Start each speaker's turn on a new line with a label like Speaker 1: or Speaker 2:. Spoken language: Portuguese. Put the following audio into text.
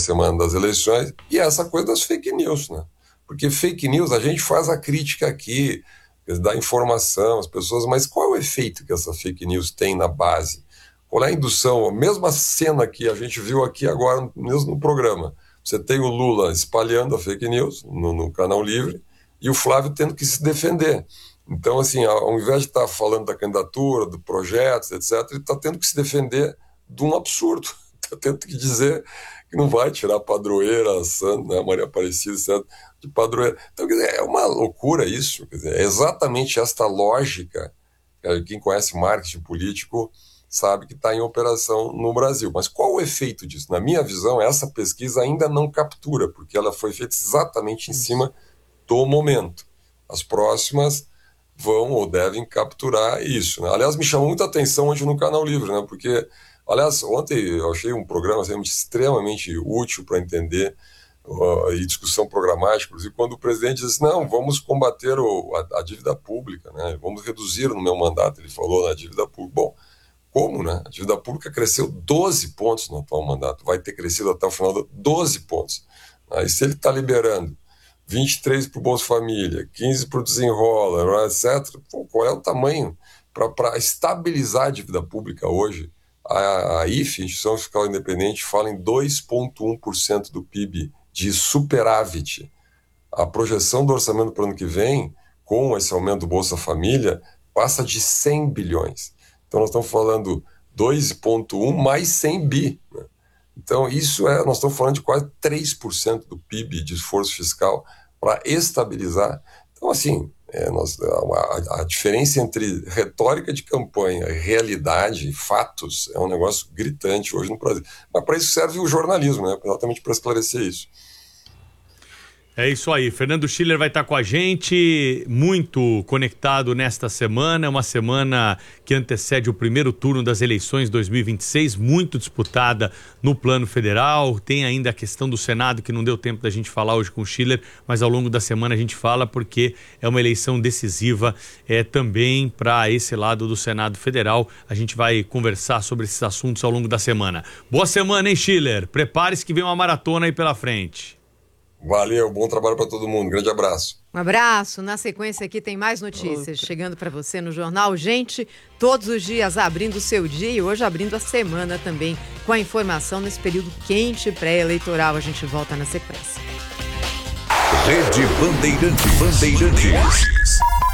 Speaker 1: semana das eleições, e essa coisa das fake news, né? Porque fake news, a gente faz a crítica aqui, dá informação às pessoas, mas qual é o efeito que essa fake news tem na base? Qual é a indução? A mesma cena que a gente viu aqui agora, mesmo no programa. Você tem o Lula espalhando a fake news no Canal Livre e o Flávio tendo que se defender. Então, assim, ao invés de estar falando da candidatura, do projeto, etc., ele está tendo que se defender de um absurdo. Está tendo que dizer que não vai tirar a padroeira, a Santa, né, Maria Aparecida, etc., de padroeira. Então, quer dizer, é uma loucura isso. Quer dizer, é exatamente esta lógica. Quem conhece marketing político sabe que está em operação no Brasil. Mas qual o efeito disso? Na minha visão, essa pesquisa ainda não captura, porque ela foi feita exatamente em cima do momento. As próximas vão ou devem capturar isso, né? Aliás, me chamou muita atenção hoje no Canal Livre, né? Porque, aliás, ontem eu achei um programa extremamente útil para entender e discussão programática, inclusive quando o presidente disse, não, vamos combater a dívida pública, né? Vamos reduzir no meu mandato, ele falou na dívida pública. Bom, como, né? A dívida pública cresceu 12 pontos no atual mandato, vai ter crescido até o final de 12 pontos. Aí se ele está liberando 23 para o Bolsa Família, 15 para o Desenrola, etc., pô, qual é o tamanho para estabilizar a dívida pública hoje? A IFE, Instituição Fiscal Independente, fala em 2,1% do PIB de superávit. A projeção do orçamento para o ano que vem, com esse aumento do Bolsa Família, passa de 100 bilhões. Então, nós estamos falando 2,1 mais 100 bi. Né? Então, nós estamos falando de quase 3% do PIB de esforço fiscal para estabilizar. Então, assim, a diferença entre retórica de campanha, realidade, fatos, é um negócio gritante hoje no Brasil. Mas para isso serve o jornalismo, né? Exatamente para esclarecer isso.
Speaker 2: É isso aí, Fernando Schiller vai estar com a gente, muito conectado nesta semana, uma semana que antecede o primeiro turno das eleições 2026, muito disputada no plano federal, tem ainda a questão do Senado que não deu tempo da gente falar hoje com o Schiller, mas ao longo da semana a gente fala porque é uma eleição decisiva também para esse lado do Senado Federal, a gente vai conversar sobre esses assuntos ao longo da semana. Boa semana, hein, Schiller? Prepare-se que vem uma maratona aí pela frente.
Speaker 1: Valeu, bom trabalho para todo mundo. Grande abraço.
Speaker 3: Um abraço. Na sequência aqui tem mais notícias chegando para você no Jornal Gente, todos os dias abrindo o seu dia e hoje abrindo a semana também com a informação nesse período quente pré-eleitoral. A gente volta na sequência.
Speaker 4: Rede Bandeirantes.